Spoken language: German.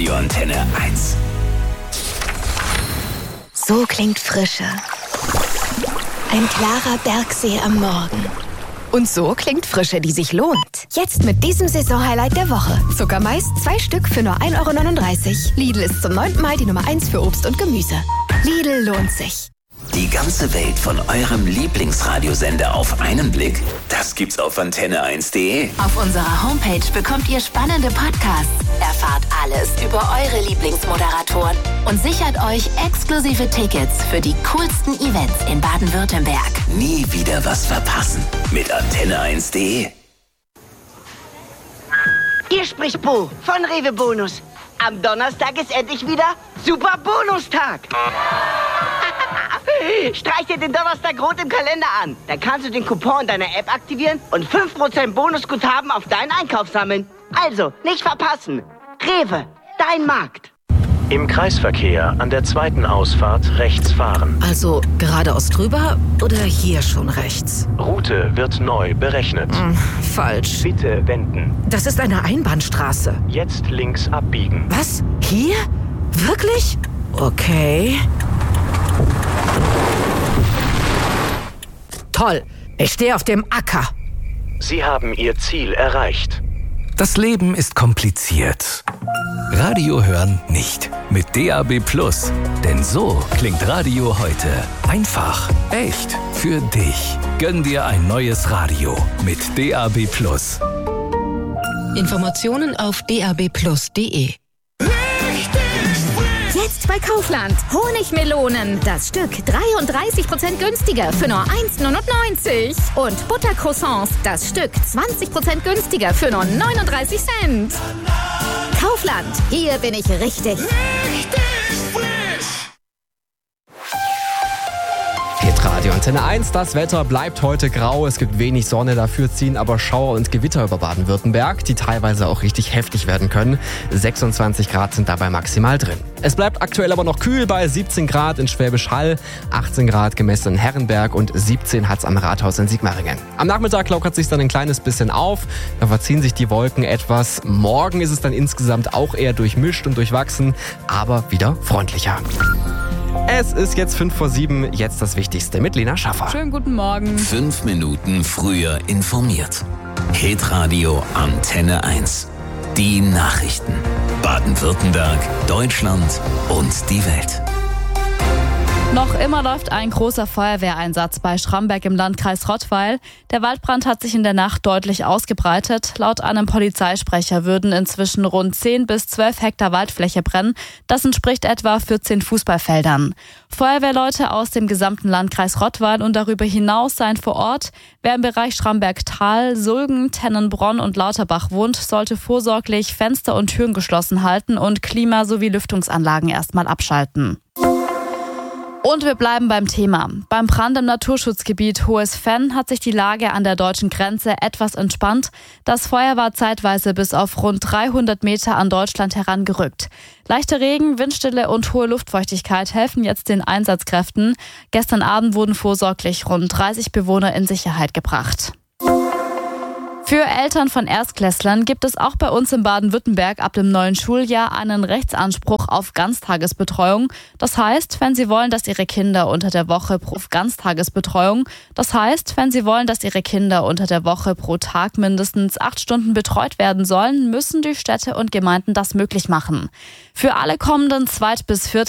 Radio Antenne 1. So klingt Frische. Ein klarer Bergsee am Morgen. Und so klingt Frische, die sich lohnt. Jetzt mit diesem Saisonhighlight der Woche. Zuckermais 2 Stück für nur 1,39 €. Lidl ist zum 9. Mal die Nummer 1 für Obst und Gemüse. Lidl lohnt sich. Die ganze Welt von eurem Lieblingsradiosender auf einen Blick? Das gibt's auf antenne1.de. Auf unserer Homepage bekommt ihr spannende Podcasts, erfahrt alles über eure Lieblingsmoderatoren und sichert euch exklusive Tickets für die coolsten Events in Baden-Württemberg. Nie wieder was verpassen mit antenne1.de. Hier spricht Bo von Rewe Bonus. Am Donnerstag ist endlich wieder Super Bonustag. Streich dir den Donnerstag rot im Kalender an. Dann kannst du den Coupon in deiner App aktivieren und 5% Bonusguthaben auf deinen Einkauf sammeln. Also, nicht verpassen. Rewe, dein Markt. Im Kreisverkehr an der 2. Ausfahrt rechts fahren. Also geradeaus drüber oder hier schon rechts? Route wird neu berechnet. Falsch. Bitte wenden. Das ist eine Einbahnstraße. Jetzt links abbiegen. Was? Hier? Wirklich? Okay. Toll. Ich stehe auf dem Acker. Sie haben Ihr Ziel erreicht. Das Leben ist kompliziert. Radio hören nicht. Mit DAB+. Denn so klingt Radio heute. Einfach, echt, für dich. Gönn dir ein neues Radio mit DAB+. Informationen auf dabplus.de. Jetzt bei Kaufland. Honigmelonen. Das Stück 33% günstiger für nur 1,99 €. Und Buttercroissants. Das Stück 20% günstiger für nur 39 Cent. Kaufland. Hier bin ich richtig. Radio Antenne 1, das Wetter bleibt heute grau, es gibt wenig Sonne, dafür ziehen aber Schauer und Gewitter über Baden-Württemberg, die teilweise auch richtig heftig werden können. 26 Grad sind dabei maximal drin. Es bleibt aktuell aber noch kühl bei 17 Grad in Schwäbisch Hall, 18 Grad gemessen in Herrenberg und 17 hat's am Rathaus in Sigmaringen. Am Nachmittag lockert sich dann ein kleines bisschen auf, da verziehen sich die Wolken etwas. Morgen ist es dann insgesamt auch eher durchmischt und durchwachsen, aber wieder freundlicher. Es ist jetzt 6:55, jetzt das Wichtigste mit Lena Schaffer. Schönen guten Morgen. 5 Minuten früher informiert. Hitradio Antenne 1. Die Nachrichten. Baden-Württemberg, Deutschland und die Welt. Noch immer läuft ein großer Feuerwehreinsatz bei Schramberg im Landkreis Rottweil. Der Waldbrand hat sich in der Nacht deutlich ausgebreitet. Laut einem Polizeisprecher würden inzwischen rund 10 bis 12 Hektar Waldfläche brennen. Das entspricht etwa 14 Fußballfeldern. Feuerwehrleute aus dem gesamten Landkreis Rottweil und darüber hinaus seien vor Ort. Wer im Bereich Schramberg-Tal, Sulgen, Tennenbronn und Lauterbach wohnt, sollte vorsorglich Fenster und Türen geschlossen halten und Klima- sowie Lüftungsanlagen erstmal abschalten. Und wir bleiben beim Thema. Beim Brand im Naturschutzgebiet Hohes Venn hat sich die Lage an der deutschen Grenze etwas entspannt. Das Feuer war zeitweise bis auf rund 300 Meter an Deutschland herangerückt. Leichter Regen, Windstille und hohe Luftfeuchtigkeit helfen jetzt den Einsatzkräften. Gestern Abend wurden vorsorglich rund 30 Bewohner in Sicherheit gebracht. Für Eltern von Erstklässlern gibt es auch bei uns in Baden-Württemberg ab dem neuen Schuljahr einen Rechtsanspruch auf Ganztagesbetreuung. Das heißt, wenn sie wollen, dass ihre Kinder unter der Woche pro Tag mindestens 8 Stunden betreut werden sollen, müssen die Städte und Gemeinden das möglich machen. Für alle kommenden Zweit- bis